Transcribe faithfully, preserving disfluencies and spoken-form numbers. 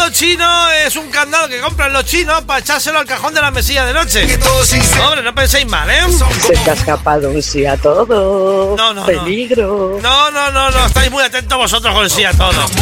candado chino es un candado que compran los chinos para echárselo al cajón de la mesilla de noche. Hombre, no penséis mal, ¿eh? Se te ha escapado un sí a todo. No, no, no. Peligro. No, no, no, no. Estáis muy atentos vosotros con el sí a todo.